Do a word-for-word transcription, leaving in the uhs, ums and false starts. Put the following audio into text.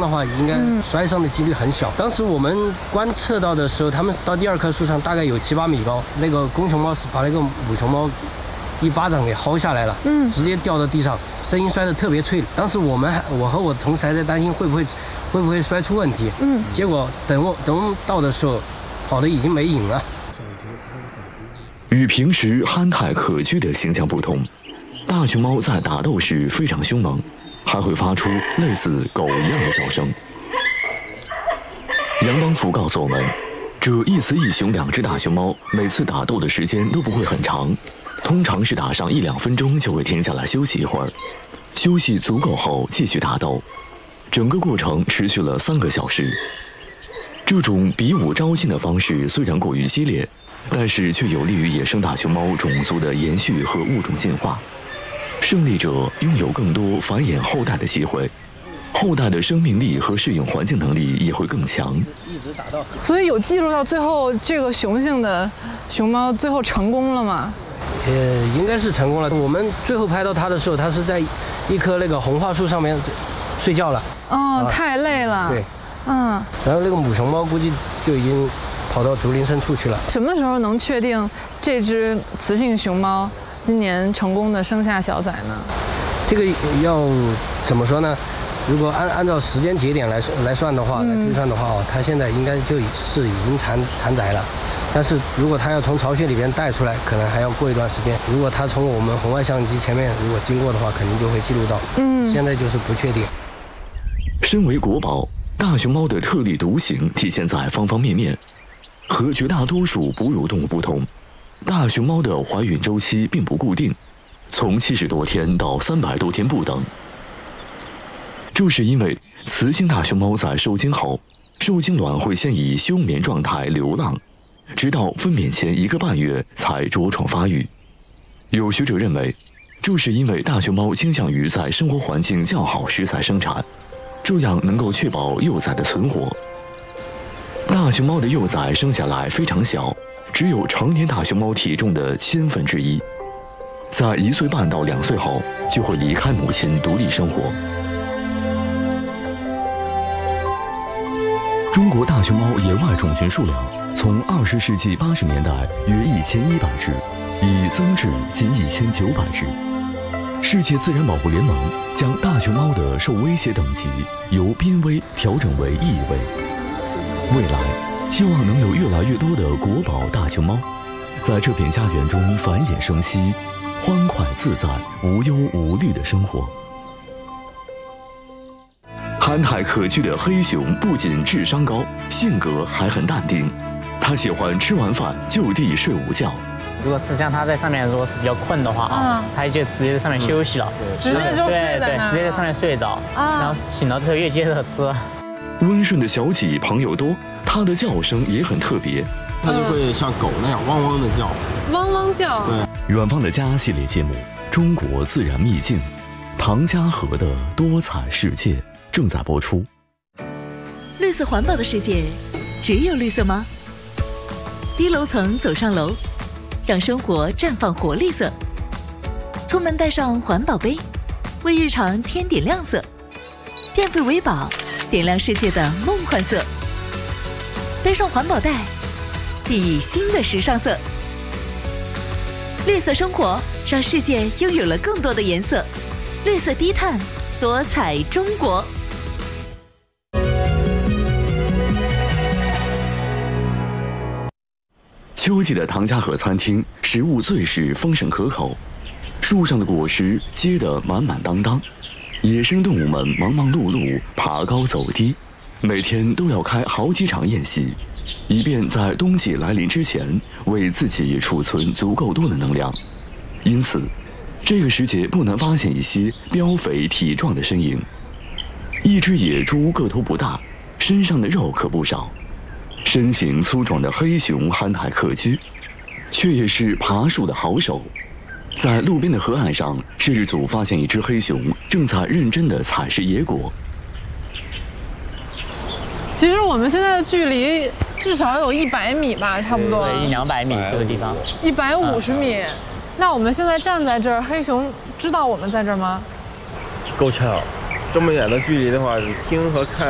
的话，应该摔伤的几率很小。当时我们观测到的时候，他们到第二棵树上大概有七八米高，那个公熊猫是把那个母熊猫一巴掌给薅下来了，嗯，直接掉到地上，声音摔得特别脆。当时我们还我和我同事还在担心会不会会不会摔出问题，嗯，结果等我等我们到的时候，跑得已经没影了。 与平时憨态可掬的形象不同，大熊猫在打斗时非常凶猛，还会发出类似狗一样的叫声。杨邦福告诉我们，这一雌一雄两只大熊猫每次打斗的时间都不会很长，通常是打上一两分钟就会停下来休息一会儿，休息足够后继续打斗，整个过程持续了三个小时。这种比武招亲的方式虽然过于激烈，但是却有利于野生大熊猫种族的延续和物种进化。胜利者拥有更多繁衍后代的机会，后代的生命力和适应环境能力也会更强。 所以有记录到最后这个雄性的熊猫最后成功了吗？ 呃，应该是成功了。我们最后拍到它的时候，它是在一棵那个红桦树上面睡觉了。 哦，太累了。 对， 嗯。 然后那个母熊猫估计就已经跑到竹林深处去了。 什么时候能确定这只雌性熊猫今年成功的生下小崽呢？ 这个要怎么说呢？如果按按照时间节点来来算的话，嗯、来推算的话哦，它现在应该就是已经产产崽了。但是如果它要从巢穴里边带出来，可能还要过一段时间。如果它从我们红外相机前面如果经过的话，肯定就会记录到。嗯，现在就是不确定。 身为国宝，大熊猫的特立独行体现在方方面面。和绝大多数哺乳动物不同，大熊猫的怀孕周期并不固定，从七十多天到三百多天不等。这是因为雌性大熊猫在受精后，受精卵会先以休眠状态流浪，直到分娩前一个半月才着床发育。有学者认为，这是因为大熊猫倾向于在生活环境较好时才生产，这样能够确保幼崽的存活。大熊猫的幼崽生下来非常小，只有成年大熊猫体重的千分之一，在一岁半到两岁后就会离开母亲独立生活。中国大熊猫野外种群数量从二十世纪八十年代约一千一百只，已增至近一千九百只。世界自然保护联盟将大熊猫的受威胁等级由濒危调整为易危。未来，希望能有越来越多的国宝大熊猫，在这片家园中繁衍生息，欢快自在、无忧无虑的生活。憨态可掬的黑熊不仅智商高，性格还很淡定。他喜欢吃完饭就地睡午觉。 如果是像他在上面，如果是比较困的话啊，他就直接在上面休息了， 直接就睡在那儿， 对对，直接在上面睡着，然后醒了之后又接着吃。 温顺的小几朋友多，它的叫声也很特别， 它就会像狗那样汪汪的叫， 汪汪叫。 对， 远方的家系列节目《中国自然秘境》，唐家河的多彩世界正在播出。 绿色环保的世界，只有绿色吗？低楼层走上楼，让生活绽放活力色。出门带上环保杯，为日常添点亮色。变废为宝，点亮世界的梦幻色。背上环保袋，熠熠新的时尚色。绿色生活，让世界拥有了更多的颜色。绿色低碳，多彩中国。 秋季的唐家河餐厅，食物最是丰盛可口，树上的果实结得满满当当，野生动物们忙忙碌碌，爬高走低，每天都要开好几场宴席，以便在冬季来临之前为自己储存足够多的能量。因此，这个时节不难发现一些膘肥体壮的身影。一只野猪个头不大，身上的肉可不少。身形粗壮的黑熊憨态可掬，却也是爬树的好手。在路边的河岸上，摄制组发现一只黑熊正在认真地采食野果。 其实我们现在的距离至少有一百米吧，差不多。 对，一两百米这个地方。 一百五十米。嗯、那我们现在站在这儿，黑熊知道我们在这儿吗？ 够呛，这么远的距离的话，听和看